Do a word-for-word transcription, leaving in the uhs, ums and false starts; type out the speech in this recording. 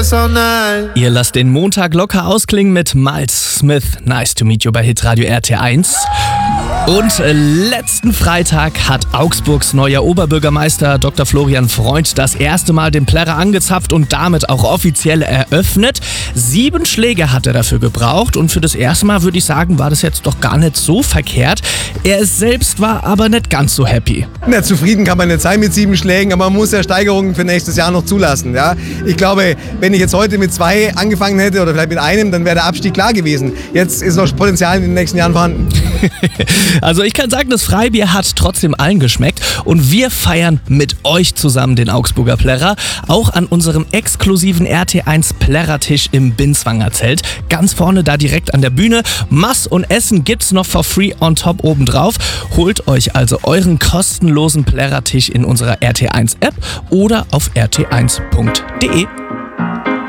this all night. Ihr lasst den Montag locker ausklingen mit Miles Smith. Nice to meet you bei Hitradio R T eins. Und äh, letzten Freitag hat Augsburgs neuer Oberbürgermeister Doktor Florian Freund das erste Mal den Plärrer angezapft und damit auch offiziell eröffnet. Sieben Schläge hat er dafür gebraucht und für das erste Mal, würde ich sagen, war das jetzt doch gar nicht so verkehrt. Er selbst war aber nicht ganz so happy. Na, zufrieden kann man nicht sein mit sieben Schlägen, aber man muss ja Steigerungen für nächstes Jahr noch zulassen. Ja? Ich glaube, wenn ich jetzt heute mit zwei angefangen hätte oder vielleicht mit einem, dann wäre der Abstieg klar gewesen. Jetzt ist noch Potenzial in den nächsten Jahren vorhanden. Also ich kann sagen, das Freibier hat trotzdem allen geschmeckt und wir feiern mit euch zusammen den Augsburger Plärrer, auch an unserem exklusiven R T eins Plärrertisch im Binswanger Zelt. Ganz vorne da direkt an der Bühne. Mass und Essen gibt's noch for free on top obendrauf. Holt euch also euren kostenlosen Plärrertisch in unserer R T eins App oder auf r t eins punkt d e.